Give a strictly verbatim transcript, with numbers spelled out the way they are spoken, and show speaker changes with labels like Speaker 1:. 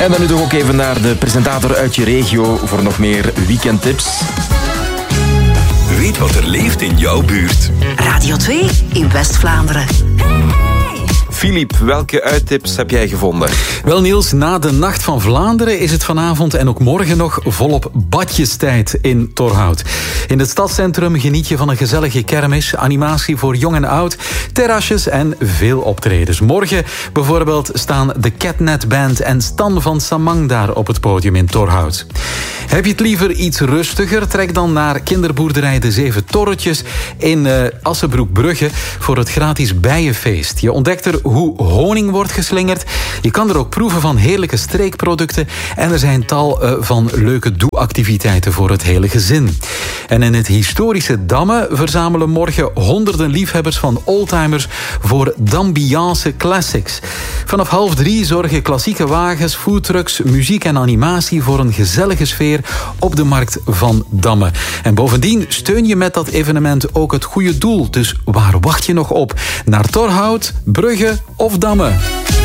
Speaker 1: En dan nu toch ook even naar de presentator uit je regio voor nog meer weekendtips.
Speaker 2: Weet wat er leeft in jouw buurt.
Speaker 3: Radio twee in West-Vlaanderen.
Speaker 1: Filip, welke uittips heb jij gevonden?
Speaker 4: Wel Niels, na de Nacht van Vlaanderen is het vanavond en ook morgen nog volop badjestijd in Torhout. In het stadscentrum geniet je van een gezellige kermis, animatie voor jong en oud, terrasjes en veel optredens. Morgen bijvoorbeeld staan de Catnet Band en Stan van Samang daar op het podium in Torhout. Heb je het liever iets rustiger? Trek dan naar kinderboerderij De Zeven Torretjes in uh, Assenbroek-Brugge voor het gratis bijenfeest. Je ontdekt er hoe honing wordt geslingerd. Je kan er ook proeven van heerlijke streekproducten. En er zijn tal uh, van leuke doe-activiteiten voor het hele gezin. En in het historische Damme verzamelen morgen honderden liefhebbers van oldtimers voor Dambiance Classics. Vanaf half drie zorgen klassieke wagens, foodtrucks, muziek en animatie voor een gezellige sfeer op de markt van Damme. En bovendien steun je met dat evenement ook het goede doel. Dus waar wacht je nog op? Naar Torhout, Brugge of Damme?